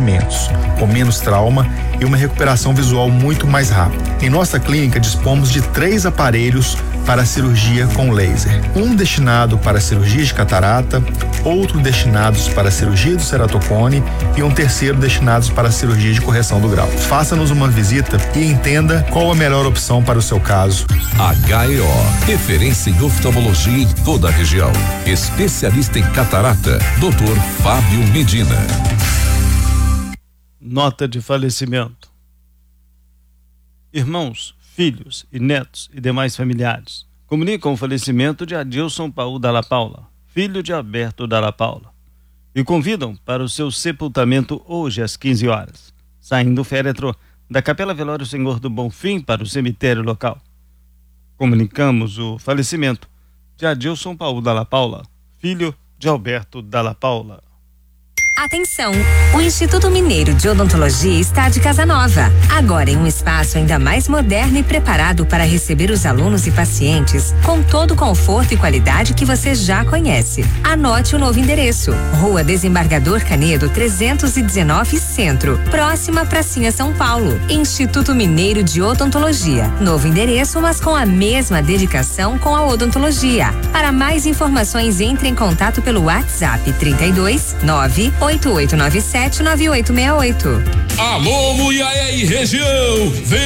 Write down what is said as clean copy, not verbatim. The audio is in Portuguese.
procedimentos, com menos trauma e uma recuperação visual muito mais rápida. Em nossa clínica dispomos de 3 aparelhos para cirurgia com laser. Um destinado para cirurgia de catarata, outro destinados para cirurgia do ceratocone e um terceiro destinados para cirurgia de correção do grau. Faça-nos uma visita e entenda qual a melhor opção para o seu caso. HEO, referência em oftalmologia em toda a região. Especialista em catarata, Dr. Fábio Medina. Nota de falecimento. Irmãos, filhos e netos e demais familiares comunicam o falecimento de Adilson Paul Dalla Paula, filho de Alberto Dalla Paula, e convidam para o seu sepultamento hoje às 15 horas, saindo o féretro da Capela Velório Senhor do Bonfim para o cemitério local. Comunicamos o falecimento de Adilson Paul Dalla Paula, filho de Alberto Dalla Paula. Atenção! O Instituto Mineiro de Odontologia está de casa nova. Agora em um espaço ainda mais moderno e preparado para receber os alunos e pacientes com todo o conforto e qualidade que você já conhece. Anote o novo endereço: Rua Desembargador Canedo 319 Centro, próxima Pracinha São Paulo. Instituto Mineiro de Odontologia. Novo endereço, mas com a mesma dedicação com a odontologia. Para mais informações, entre em contato pelo WhatsApp 32 988979868. Alô, Muiaé e região, vem